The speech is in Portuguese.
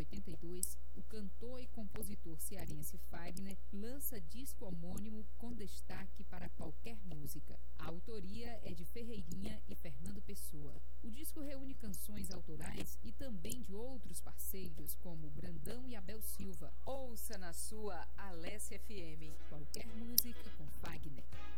1982, o cantor e compositor cearense Fagner lança disco homônimo com destaque para qualquer música. A autoria é de Ferreirinha e Fernando Pessoa. O disco reúne canções autorais e também de outros parceiros como Brandão e Abel Silva. Ouça na sua Alessia FM. Qualquer música com Fagner.